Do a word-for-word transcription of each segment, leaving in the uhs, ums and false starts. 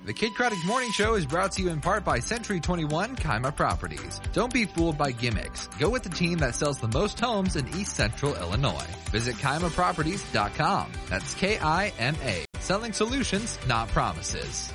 The Kid Craddock Morning Show is brought to you in part by Century twenty-one Kaima Properties. Don't be fooled by gimmicks. Go with the team that sells the most homes in East Central Illinois. Visit Kaima Properties dot com. That's K I M A. Selling solutions, not promises.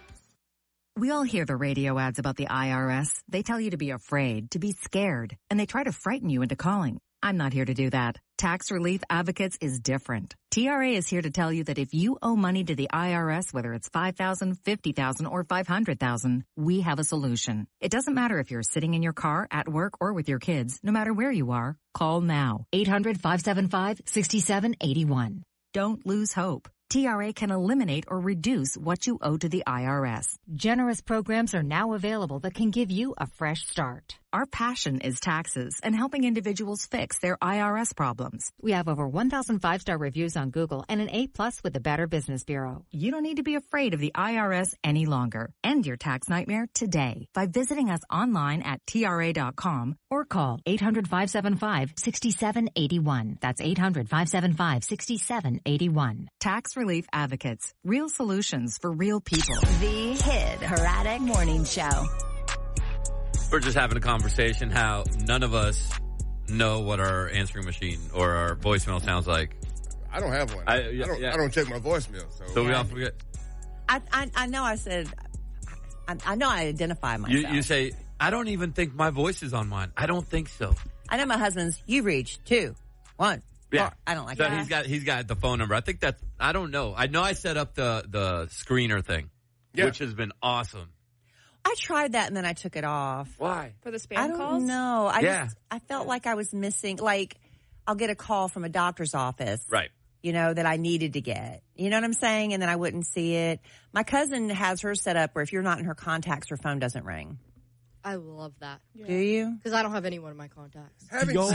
We all hear the radio ads about the I R S. They tell you to be afraid, to be scared, and they try to frighten you into calling. I'm not here to do that. Tax Relief Advocates is different. T R A is here to tell you that if you owe money to the I R S, whether it's five thousand dollars, fifty thousand dollars, or five hundred thousand dollars, we have a solution. It doesn't matter if you're sitting in your car, at work, or with your kids. No matter where you are, call now. eight hundred, five seven five, six seven eight one. Don't lose hope. T R A can eliminate or reduce what you owe to the I R S. Generous programs are now available that can give you a fresh start. Our passion is taxes and helping individuals fix their I R S problems. We have over one thousand five-star reviews on Google and an A plus with the Better Business Bureau. You don't need to be afraid of the I R S any longer. End your tax nightmare today by visiting us online at T R A dot com or call eight hundred, five seven five, six seven eight one. That's eight hundred, five seven five, six seven eight one. Tax Relief Advocates. Real solutions for real people. The Kid Craddock Morning Show. We're just having a conversation how none of us know what our answering machine or our voicemail sounds like. I don't have one. I, yeah, I, don't, yeah. I don't check my voicemail. So, so yeah. we all forget. I, I, I know I said, I, I know I identify myself. You, you say, I don't even think my voice is on mine. I don't think so. I know my husband's, you reach two, one. Yeah. Four. I don't like so that. He's got, he's got the phone number. I think that's, I don't know. I know I set up the, the screener thing, yeah. which has been awesome. I tried that and then I took it off. Why? For the spam I don't calls? know. I yeah. just, I felt like I was missing, like, I'll get a call from a doctor's office. Right. You know, that I needed to get. You know what I'm saying? And then I wouldn't see it. My cousin has her set up where if you're not in her contacts, her phone doesn't ring. I love that. Yeah. Do you? Because I don't have anyone in my contacts.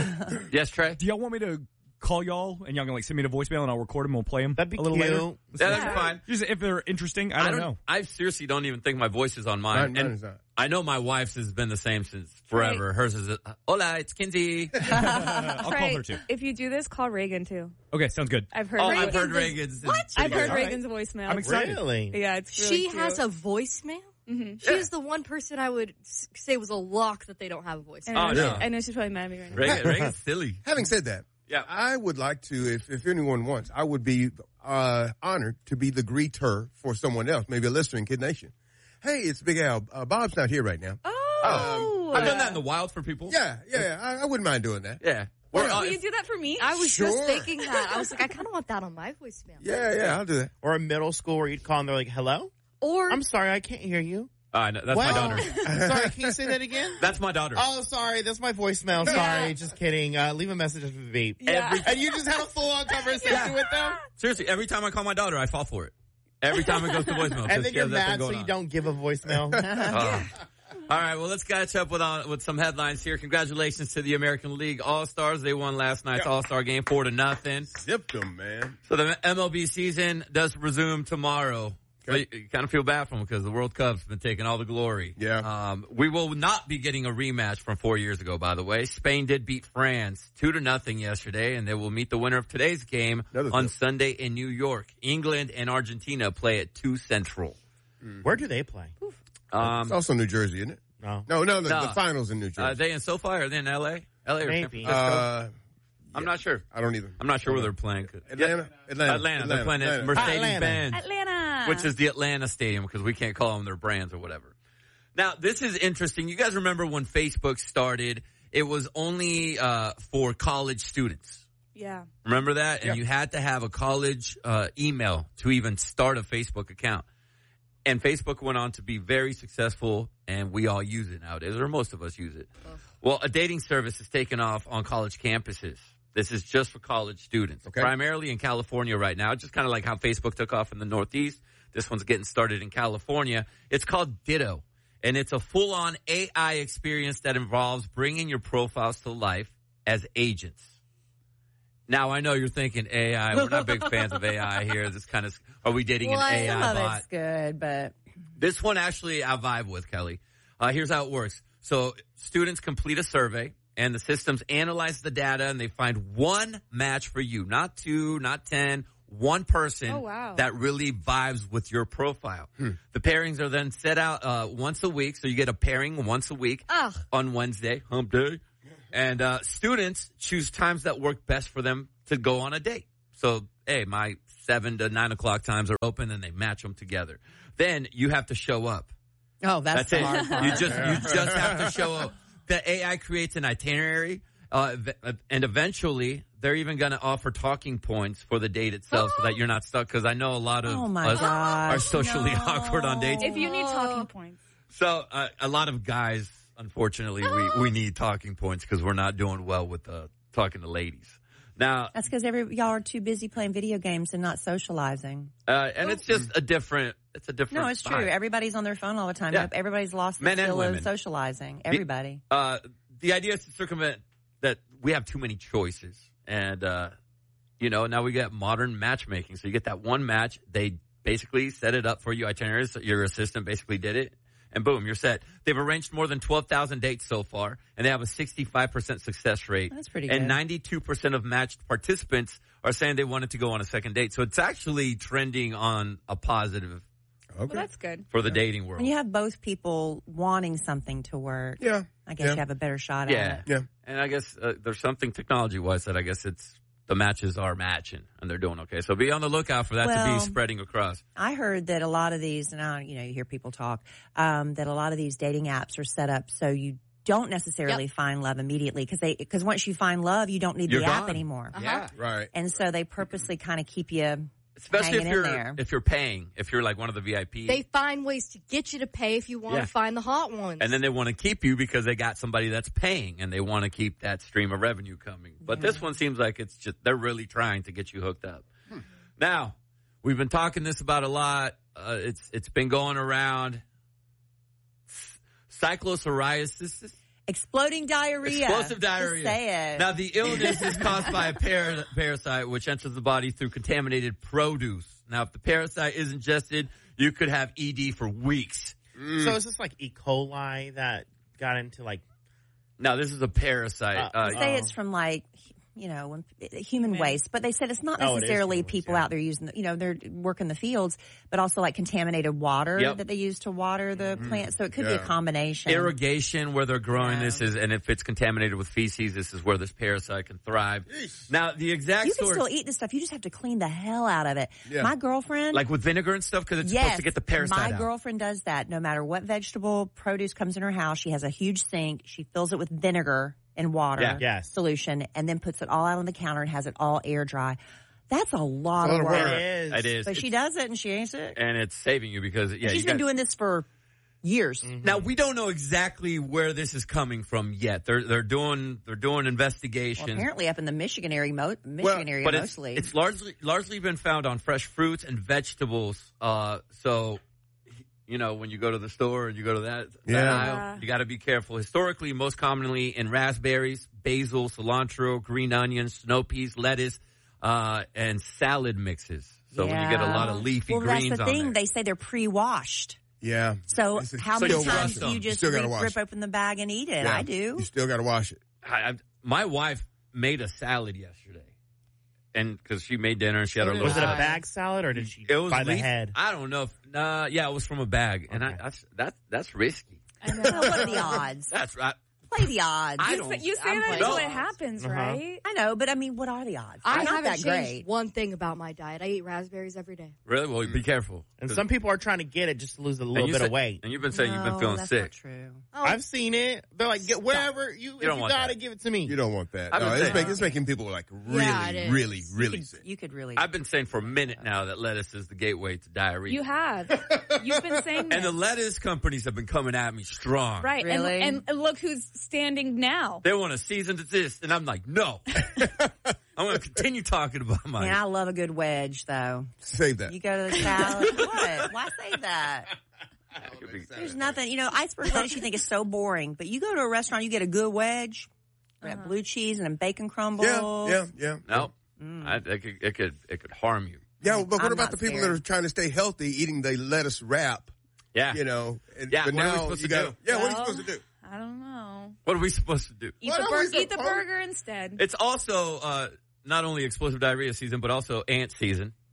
Yes, Trey? Do y'all want me to call y'all and y'all can like send me the voicemail and I'll record them and we'll play them That'd be a little cute. later? Yeah, that'd be fine. Just if they're interesting, I don't, I don't know. I seriously don't even think my voice is on mine. Mine, and mine is I know my wife's has been the same since forever. Right. Hers is, hola, it's Kinsey. I'll Trey, call her too. If you do this, call Reagan too. Okay, sounds good. I've heard Oh, Reagan's I've heard Reagan's. What? I've heard All right. Reagan's voicemail. I'm excited. Really? Yeah, it's really She cute. has a voicemail? Mm-hmm. She is the one person I would s- say was a lock that they don't have a voicemail. I know, Oh, she, no. I know she's probably mad at me right now. Reagan, Reagan's silly. having said that, Yeah. I would like to, if, if anyone wants, I would be uh, honored to be the greeter for someone else, maybe a listener in Kid Nation. Hey, it's Big Al. Uh, Bob's not here right now. Oh. I've done that in the wild for people. Yeah, yeah, I, I wouldn't mind doing that. Yeah. Will, Or, uh, will you do that for me? I was Sure. just thinking that. I was like, I kind of want that on my voicemail. Yeah, yeah, I'll do that. Or a middle school where you'd call and they're like, hello? Or I'm sorry, I can't hear you. Oh, I know. That's Well, my daughter. Sorry, can you say that again? That's my daughter. Oh, sorry, that's my voicemail. Sorry, just kidding. Uh, leave a message after the beep. Yeah. Every, And you just had a full-on conversation with them? seriously, every time I call my daughter, I fall for it. Every time it goes to voicemail. And then she you're has that thing mad so going you on. don't give a voicemail. Oh. All right, well, let's catch up with uh, with some headlines here. Congratulations to the American League All-Stars. They won last night's Yeah. All-Star game four to nothing. Zipped them, man. So the M L B season does resume tomorrow. Okay. But you kind of feel bad for them because the World Cup's been taking all the glory. Yeah. Um, we will not be getting a rematch from four years ago, by the way. Spain did beat France two to nothing yesterday, and they will meet the winner of today's game Another on thing. Sunday in New York. England and Argentina play at two Central. Where do they play? Um, It's also New Jersey, isn't it? No. No, no, the, No. the finals in New uh, Jersey. they in SoFi or they in L A? L A or San Maybe. Francisco? Uh, I'm not sure. I don't either. I'm not sure where they're playing. Atlanta? Atlanta. Atlanta. They're playing at Atlanta. Mercedes-Benz. Atlanta. Which is the Atlanta Stadium because we can't call them their brands or whatever. Now, this is interesting. You guys remember when Facebook started, it was only uh for college students. Yeah. Remember that? And Yeah. you had to have a college uh email to even start a Facebook account. And Facebook went on to be very successful, and we all use it nowadays, or most of us use it. Well, a dating service is taken off on college campuses. This is just for college students, Okay. primarily in California right now, just kind of like how Facebook took off in the Northeast. This one's getting started in California. It's called Ditto, and it's a full-on A I experience that involves bringing your profiles to life as agents. Now, I know you're thinking A I. We're not big fans of A I here. This kind of, are we dating Well, an A I some of bot? it's good, but This one actually I vibe with, Kelly. Uh, here's how it works. So students complete a survey and the systems analyze the data and they find one match for you. Not two, not ten, one person Oh, wow. that really vibes with your profile. Hmm. The pairings are then set out uh, once a week, so you get a pairing once a week Ugh. on Wednesday, hump day. And uh, students choose times that work best for them to go on a date. So, hey, my seven to nine o'clock times are open, and they match them together. Then you have to show up. Oh, that's, That's the it. hard part. You just you just have to show up. The A I creates an itinerary, uh, v- and eventually they're even going to offer talking points for the date itself, so that you're not stuck. Because I know a lot of Oh, my us gosh, are socially no. awkward on dates. If you need talking points. So uh, a lot of guys, unfortunately, we, we need talking points because we're not doing well with uh, talking to ladies. Now, That's because every y'all are too busy playing video games and not socializing. uh, and it's just a different, it's a different. No, it's true. vibe. Everybody's on their phone all the time. Yeah. Everybody's lost the Men and skill of women. socializing. Everybody. Uh, the idea is to circumvent that we have too many choices. And, uh, you know, now we get modern matchmaking. So you get that one match. They basically set it up for you. Itineraries. Your assistant basically did it. And boom, you're set. They've arranged more than twelve thousand dates so far, and they have a sixty-five percent success rate. That's pretty And good. ninety-two percent of matched participants are saying they wanted to go on a second date. So it's actually trending on a positive Well, that's good. for the dating world. When you have both people wanting something to work, Yeah. I guess Yeah. you have a better shot Yeah. at it. Yeah. And I guess uh, there's something technology-wise that I guess it's the matches are matching, and they're doing okay. So be on the lookout for that to Well, be spreading across. I heard that a lot of these, and I, you know, you hear people talk, um, that a lot of these dating apps are set up so you don't necessarily Yep. find love immediately because they because once you find love, you don't need You're the app gone. anymore. Yeah. Right. And so they purposely kind of keep you Especially if hanging you're in there. if you're paying, if you're like one of the V I Ps. They find ways to get you to pay if you want Yeah. to find the hot ones. And then they want to keep you because they got somebody that's paying, and they want to keep that stream of revenue coming. But this one seems like it's just they're really trying to get you hooked up. Hmm. Now, we've been talking this about a lot. Uh, it's it's been going around. Cyclopsoriasis, exploding diarrhea. explosive Just diarrhea. say it. Now, the illness is caused by a par- parasite which enters the body through contaminated produce. Now, if the parasite is ingested, you could have E D for weeks. So is this like E. coli that got into like? Now, this is a parasite. Uh, Uh, They say Oh. it's from like, you know, when, human waste, but they said it's not Oh, it is necessarily human waste, people yeah. out there using, the, you know, they're working the fields, but also like contaminated water Yep. that they use to water the plant. So it could be Yeah. a combination. irrigation where they're growing Yeah. this is, and if it's contaminated with feces, this is where this parasite can thrive. Now, the exact You can source, still eat this stuff. You just have to clean the hell out of it. Yeah. My girlfriend, like with vinegar and stuff, because it's yes, supposed to get the parasite my out. girlfriend does that. No matter what vegetable produce comes in her house, she has a huge sink. She fills it with vinegar and water Yeah. Yes. solution, and then puts it all out on the counter and has it all air dry. That's a lot, It's a lot of of work. work. It is. It is. But she does it, and she ain't sick. And it's saving you because, yeah, She's you been got- doing this for years. Now, we don't know exactly where this is coming from yet. They're they're doing they're doing investigations. Well, apparently up in the Michigan area, mo- Michigan Well, area but it's, mostly. it's largely largely been found on fresh fruits and vegetables. Uh, so, you know, when you go to the store and you go to that, that Yeah. aisle, you got to be careful. Historically, most commonly in raspberries, basil, cilantro, green onions, snow peas, lettuce, uh, and salad mixes. So when you get a Yeah. lot of leafy well, greens that's the on thing. there. They say they're pre-washed. Yeah. So It's a- how So many you still times wash do you them. just Still gotta rip, wash rip it. open the bag and eat it? Yeah. I do. You still got to wash it. I, I, my wife made a salad yesterday, and because she made dinner and she had her Was little Was it a salad. bag salad or did she It was buy the leaf- head? I don't know. If, uh, yeah, it was from a bag, and I, that's that's that's risky. I know. Well, what are the odds? That's right. Play the odds. I You, don't- say- you say I'm that playing until the it odds. happens, Uh-huh. right? I know, but I mean, what are the odds? I They're not haven't that changed great. one thing about my diet. I eat raspberries every day. Really? Well, be careful. And some people are trying to get it just to lose a And little you bit said- of weight. And you've been saying you've been No, feeling that's sick. Not true. Oh, I've seen it. They're like, get wherever you, if don't you want got that. it, give it to me. You don't want that. I've No, been it's, saying- make, it's making people like really, Yeah, it is. really, really you, sick. could, you could really. I've been saying for a minute now that lettuce is the gateway to diarrhea. You have. You've been saying and the this. lettuce companies have been coming at me strong. Right. Really? And, and look who's standing now. They want a season to this, and I'm like, no. I'm going to continue talking about my. Man, I love a good wedge, though. Save that. You go to the salad. What? Why say that? There's nothing. You know, iceberg lettuce you think is so boring, but you go to a restaurant, you get a good wedge, uh blue cheese and then bacon crumbles. Yeah, yeah, yeah. No, Mm. I, it, could, it could it could harm you. Yeah, but what I'm about not the people scared. that are trying to stay healthy, eating the lettuce wrap? Yeah. You know, and, Yeah, but what are we now supposed you to gotta, do? Yeah, what are you Well, supposed to do? I don't know. What are we supposed to do? Eat What the, are bur- we supposed eat the to- burger instead. It's also uh, not only explosive diarrhea season, but also ant season.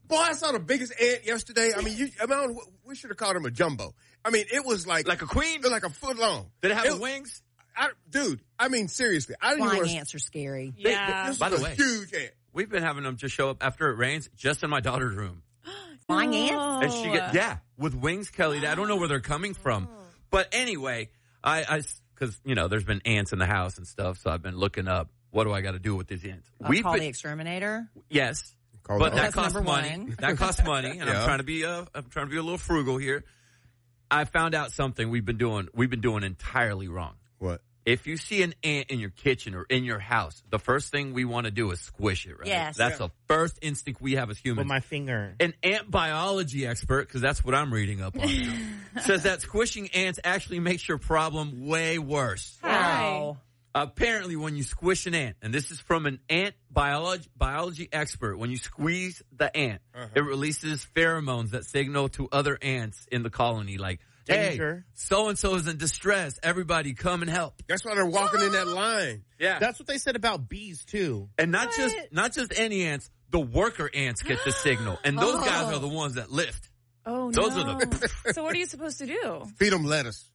Boy, I saw the biggest ant yesterday. I mean, you, I mean, we should have called him a jumbo. I mean, it was like like a queen, like a foot long. Did it have it, wings? I, dude, I mean, seriously, I didn't Flying even ants are scary. They, Yeah. this By was the a way, huge ant. We've been having them just show up after it rains, just in my daughter's room. Flying ants? And she get yeah with wings, Kelly. I don't know where they're coming from, but anyway, I I because you know there's been ants in the house and stuff, so I've been looking up what do I got to do with these ants. I'll We've call been, the exterminator. yes, Call but it that That's costs number money. one. That costs money, and Yeah. I'm trying to be uh I'm trying to be a little frugal here. I found out something we've been doing we've been doing entirely wrong. What? If you see an ant in your kitchen or in your house, the first thing we want to do is squish it, right? Yes. That's Yeah. the first instinct we have as humans. With my finger. An ant biology expert, because that's what I'm reading up on now, says that squishing ants actually makes your problem way worse. Wow. Apparently, when you squish an ant, and this is from an ant biology, biology expert, when you squeeze the ant, Uh-huh. it releases pheromones that signal to other ants in the colony, like, Danger. hey, so-and-so is in distress. Everybody come and help. That's why they're walking in that line. Yeah. That's what they said about bees, too. And not just not just any ants, the worker ants get the signal. And those guys are the ones that lift. Oh, Those no. are the- So what are you supposed to do? Feed them lettuce.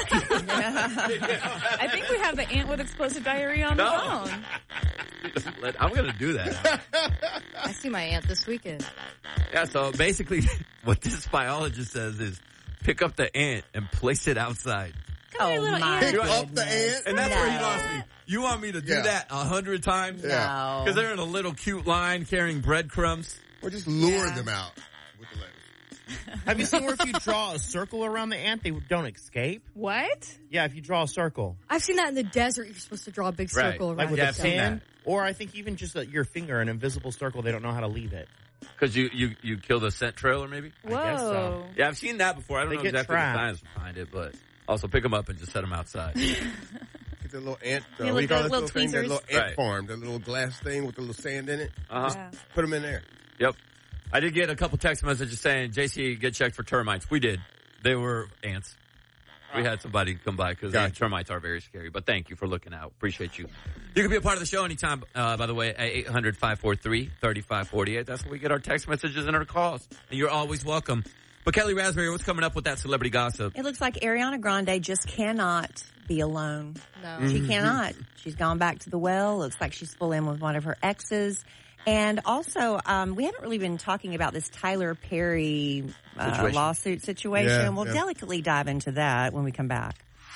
I think we have the ant with explosive diarrhea on No. the phone. Let- I'm going to do that. I see my aunt this weekend. Yeah, so basically what this biologist says is pick up the ant and place it outside. Oh, little my ant. Pick goodness. up the ant. And that's where he No. lost me. You want me to do Yeah. that a hundred times? No. Because they're in a little cute line carrying breadcrumbs. Or just lure Yeah. them out with the lettuce. Have you seen where if you draw a circle around the ant, they don't escape? What? Yeah, if you draw a circle. I've seen that in the desert. You're supposed to draw a big Right. circle around Like with Yeah, the I've seen sand. Or I think even just uh, your finger, an invisible circle, they don't know how to leave it. Because you, you, you kill the scent trailer, maybe? Whoa. guess so. Yeah, I've seen that before. I don't They know get exactly trapped. the science behind it, but also pick them up and just set them outside. Get that little ant, uh, Yeah, what do you like call the that little little thing? That tweezers. little ant Right. farm, that little glass thing with the little sand in it. Uh-huh. Yeah. Put them in there. Yep. I did get a couple text messages saying, J C, get checked for termites. We did. They were ants. We had somebody come by because Gotcha. termites are very scary. But thank you for looking out. Appreciate you. You can be a part of the show anytime, uh, by the way, at eight hundred, five four three, three five four eight. That's where we get our text messages and our calls. And you're always welcome. But Kelly Raspberry, what's coming up with that celebrity gossip? It looks like Ariana Grande just cannot be alone. No. She cannot. She's gone back to the well. Looks like she's full in with one of her exes. And also, um, we haven't really been talking about this Tyler Perry uh, Situation. lawsuit situation. Yeah, we'll yeah. delicately dive into that when we come back.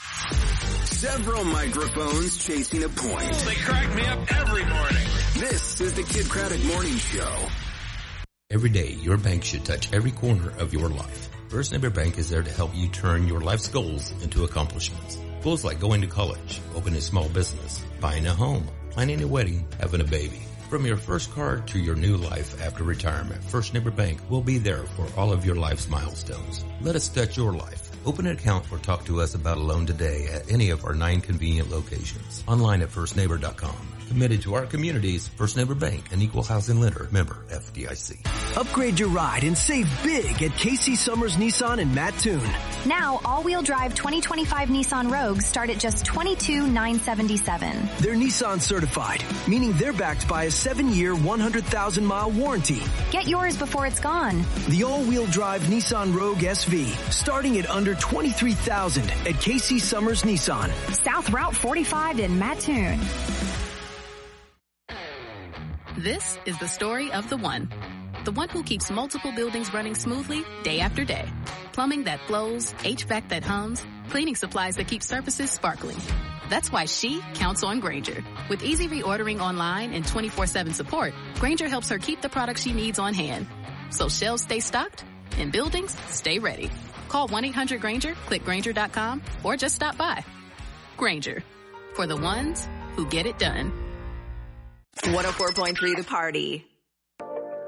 Several microphones chasing a point. They crack me up every morning. This is the Kid Craddock Morning Show. Every day, your bank should touch every corner of your life. First Neighbor Bank is there to help you turn your life's goals into accomplishments. Goals like going to college, opening a small business, buying a home, planning a wedding, having a baby. From your first car to your new life after retirement, First Neighbor Bank will be there for all of your life's milestones. Let us touch your life. Open an account or talk to us about a loan today at any of our nine convenient locations. Online at first neighbor dot com. Committed to our communities, First Neighbor Bank, an equal housing lender, member F D I C. Upgrade your ride and save big at Casey Summers Nissan in Mattoon. Now, all-wheel drive twenty twenty-five Nissan Rogues start at just twenty-two thousand nine hundred seventy-seven dollars. They're Nissan certified, meaning they're backed by a seven-year, one hundred thousand mile warranty. Get yours before it's gone. The all-wheel drive Nissan Rogue S V, starting at under twenty-three thousand dollars at Casey Summers Nissan. South Route forty-five in Mattoon. This is the story of the one. The one who keeps multiple buildings running smoothly day after day. Plumbing that flows, H V A C that hums, cleaning supplies that keep surfaces sparkling. That's why she counts on Grainger. With easy reordering online and twenty-four seven support, Grainger helps her keep the products she needs on hand. So shelves stay stocked and buildings stay ready. Call one eight hundred Grainger, click Grainger dot com, or just stop by. Grainger, for the ones who get it done. one oh four point three The Party.